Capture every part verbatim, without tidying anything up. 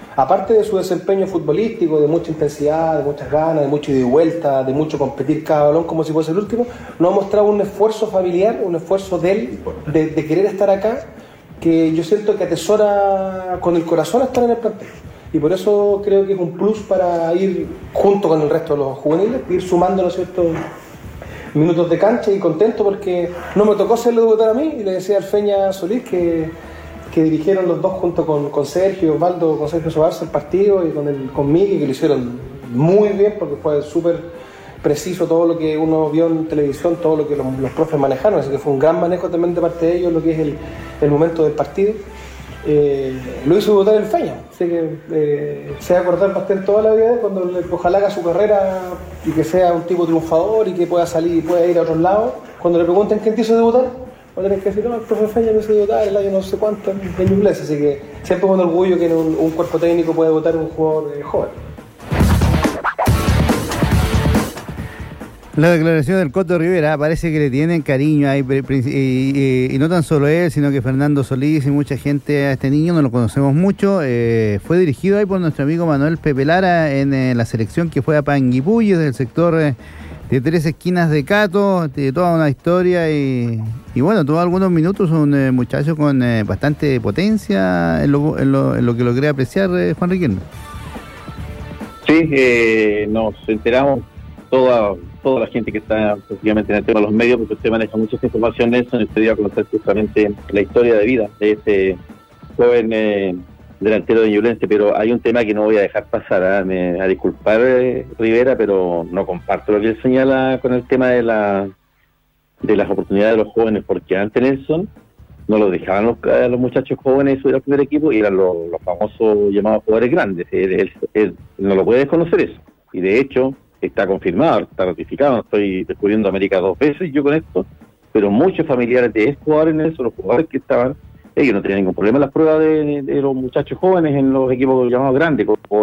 aparte de su desempeño futbolístico, de mucha intensidad, de muchas ganas, de mucho ida y vuelta, de mucho competir cada balón como si fuese el último, nos ha mostrado un esfuerzo familiar, un esfuerzo de él, de, de querer estar acá, que yo siento que atesora con el corazón estar en el plantel. Y por eso creo que es un plus para ir junto con el resto de los juveniles, ir sumando, ¿no es cierto?, minutos de cancha, y contento porque no me tocó hacerlo debutar a mí, y le decía al Feña Solís que, que dirigieron los dos junto con, con Sergio Osvaldo, con Sergio Sobarza el partido, y con, el, con Miki, que lo hicieron muy bien porque fue súper preciso todo lo que uno vio en televisión, todo lo que los, los profes manejaron, así que fue un gran manejo también de parte de ellos lo que es el, el momento del partido. Eh, lo hizo debutar el Feña, así que eh, se va a acordar bastante toda la vida cuando le, ojalá haga su carrera y que sea un tipo triunfador y que pueda salir y pueda ir a otros lados. Cuando le pregunten quién te hizo debutar, va a tener que decir, no, el profe Feña me hizo debutar el año no sé cuánto en inglés, así que siempre es un orgullo que en un, un cuerpo técnico pueda debutar un jugador eh, joven. La declaración del Coto Rivera parece que le tienen cariño ahí, y, y, y no tan solo él, sino que Fernando Solís y mucha gente a este niño, no lo conocemos mucho. Eh, fue dirigido ahí por nuestro amigo Manuel Pepe Lara en eh, la selección que fue a Panguipulli, del sector eh, de Tres Esquinas de Cato, de toda una historia y, y bueno, tuvo algunos minutos un eh, muchacho con eh, bastante potencia en lo, en, lo, en lo que logré apreciar, eh, Juan Riquelme. Sí, eh, nos enteramos toda toda la gente que está prácticamente en el tema de los medios, porque usted maneja muchas informaciones, Nelson, y usted dio a conocer justamente la historia de vida de este joven eh, delantero de Ñublense, pero hay un tema que no voy a dejar pasar, ¿eh? Me, a disculpar eh, Rivera, pero no comparto lo que él señala con el tema de la de las oportunidades de los jóvenes, porque antes Nelson no los dejaban los, a los muchachos jóvenes subir al primer equipo y eran los, los famosos llamados jugadores grandes. Él, él, él no lo puede desconocer eso, y de hecho está confirmado, está ratificado, no estoy descubriendo América dos veces yo con esto, pero muchos familiares de estos jugadores, Nelson, los jugadores que estaban, ellos no tenían ningún problema en las pruebas de, de los muchachos jóvenes en los equipos llamados grandes.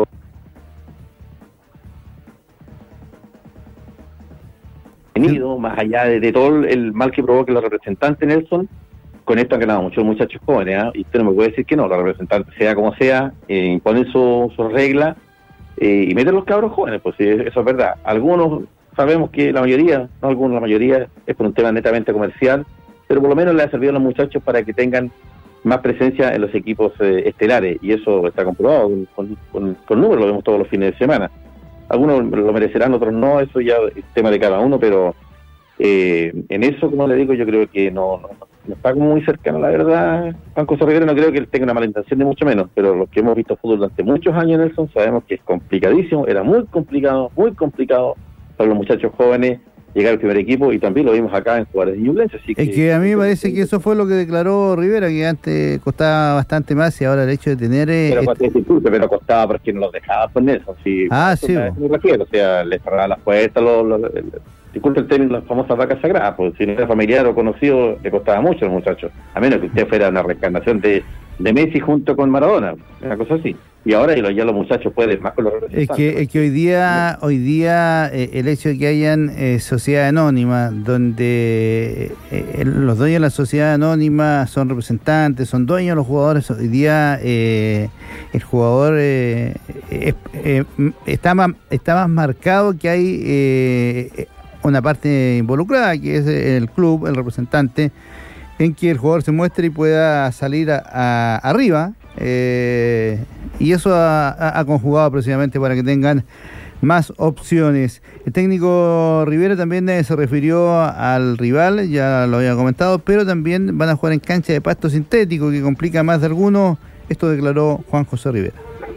Tenido, más allá de, de todo el mal que provoca los representantes, Nelson, con esto han ganado muchos muchachos jóvenes, ¿eh? Y usted no me puede decir que no, los representantes, sea como sea, eh, imponen sus su reglas, Eh, y meter los cabros jóvenes, pues sí, eso es verdad. Algunos sabemos que la mayoría, no algunos, la mayoría es por un tema netamente comercial, pero por lo menos le ha servido a los muchachos para que tengan más presencia en los equipos eh, estelares, y eso está comprobado con, con, con números, lo vemos todos los fines de semana. Algunos lo merecerán, otros no, eso ya es tema de cada uno, pero eh, en eso, como le digo, yo creo que no, no, no está como muy cercano, la verdad. Juan José Rivera no creo que él tenga una mala intención, de mucho menos, pero los que hemos visto fútbol durante muchos años, Nelson, sabemos que es complicadísimo, era muy complicado, muy complicado para los muchachos jóvenes llegar al primer equipo, y también lo vimos acá en Juárez y Ñublense. Así que, es que a mí me parece que eso fue lo que declaró Rivera, que antes costaba bastante más y ahora el hecho de tener... Eh, pero, este... disculpe, pero costaba porque no los dejaba poner eso. Si, ah, sí. Me refiero, o sea, les cerraba las puertas, los... los, los disculpe el término, las famosas vacas sagradas, pues si no era familiar o conocido, le costaba mucho a los muchachos, a menos que usted fuera una reencarnación de, de Messi junto con Maradona, una cosa así. Y ahora ya los muchachos pueden más con los representantes. Es que, es que hoy día, hoy día eh, el hecho de que hayan eh, sociedad anónima, donde eh, los dueños de la sociedad anónima son representantes, son dueños de los jugadores, hoy día eh, el jugador eh, eh, eh, está, más, está más marcado que hay... Eh, una parte involucrada, que es el club, el representante, en que el jugador se muestre y pueda salir a, a, arriba, eh, y eso ha, ha, ha conjugado precisamente para que tengan más opciones. El técnico Rivera también eh, se refirió al rival, ya lo había comentado, pero también van a jugar en cancha de pasto sintético, que complica más de algunos. Esto declaró Juan José Rivera.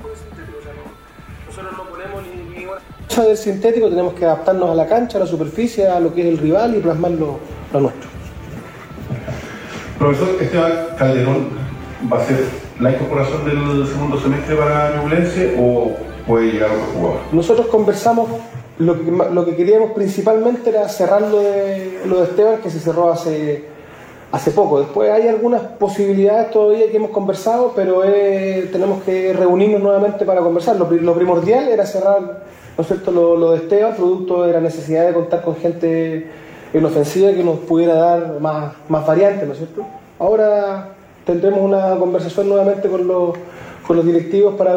Del sintético, tenemos que adaptarnos a la cancha, a la superficie, a lo que es el rival y plasmar lo, lo nuestro. Profesor, Esteban Calderón, ¿va a ser la incorporación del segundo semestre para Ñublense o puede llegar otro jugador? Nosotros conversamos, lo que, lo que queríamos principalmente era cerrar lo de, lo de Esteban, que se cerró hace, hace poco. Después hay algunas posibilidades todavía que hemos conversado, pero eh, tenemos que reunirnos nuevamente para conversar. Lo, lo primordial era cerrar, ¿no es cierto?, lo, lo de Esteban, producto de la necesidad de contar con gente en ofensiva que nos pudiera dar más, más variantes, ¿no es cierto? Ahora tendremos una conversación nuevamente con los, con los directivos para